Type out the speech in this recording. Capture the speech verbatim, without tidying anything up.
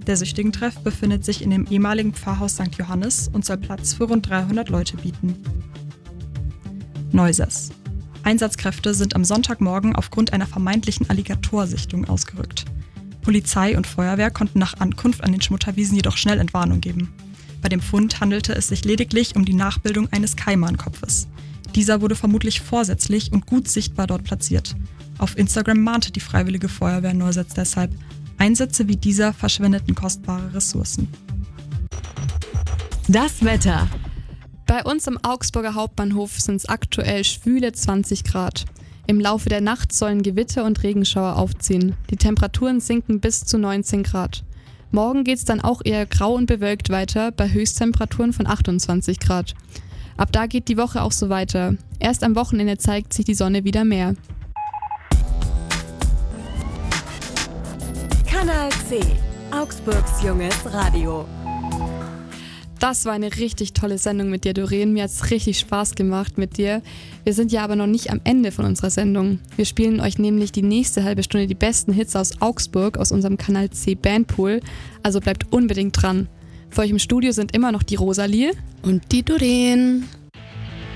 Der Süchtigentreff befindet sich in dem ehemaligen Pfarrhaus Sankt Johannes und soll Platz für rund dreihundert Leute bieten. Neuses. Einsatzkräfte sind am Sonntagmorgen aufgrund einer vermeintlichen Alligatorsichtung ausgerückt. Polizei und Feuerwehr konnten nach Ankunft an den Schmutterwiesen jedoch schnell Entwarnung geben. Bei dem Fund handelte es sich lediglich um die Nachbildung eines Kaimankopfes. Dieser wurde vermutlich vorsätzlich und gut sichtbar dort platziert. Auf Instagram mahnte die Freiwillige Feuerwehr Neusetz deshalb, Einsätze wie dieser verschwendeten kostbare Ressourcen. Das Wetter. Bei uns am Augsburger Hauptbahnhof sind es aktuell schwüle zwanzig Grad. Im Laufe der Nacht sollen Gewitter und Regenschauer aufziehen. Die Temperaturen sinken bis zu neunzehn Grad. Morgen geht es dann auch eher grau und bewölkt weiter, bei Höchsttemperaturen von achtundzwanzig Grad. Ab da geht die Woche auch so weiter. Erst am Wochenende zeigt sich die Sonne wieder mehr. Kanal C, Augsburgs junges Radio. Das war eine richtig tolle Sendung mit dir, Doreen. Mir hat es richtig Spaß gemacht mit dir. Wir sind ja aber noch nicht am Ende von unserer Sendung. Wir spielen euch nämlich die nächste halbe Stunde die besten Hits aus Augsburg aus unserem Kanal C Bandpool. Also bleibt unbedingt dran. Für euch im Studio sind immer noch die Rosalie und die Doreen.